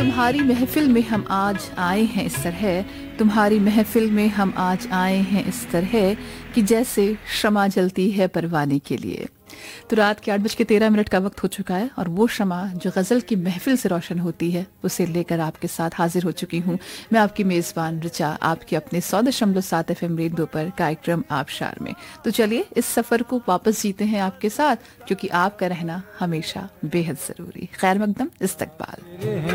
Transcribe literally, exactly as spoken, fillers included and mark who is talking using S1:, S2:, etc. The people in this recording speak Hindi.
S1: तुम्हारी महफिल में हम आज आए हैं इस तरह, तुम्हारी महफिल में हम आज आए हैं इस तरह कि जैसे शमा जलती है परवाने के लिए। तो रात के आठ बज के तेरह मिनट का वक्त हो चुका है और वो शमा जो गजल की महफिल से रोशन होती है उसे लेकर आपके साथ हाजिर हो चुकी हूँ मैं, आपकी मेजबान रिचा, आपके अपने सौ दशमलव सात एफ एम रेडियो पर कार्यक्रम आबशार में। तो चलिए इस सफर को वापस जीते हैं आपके साथ, क्योंकि आपका रहना हमेशा बेहद जरूरी। खैर मकदम इस्तकबाल।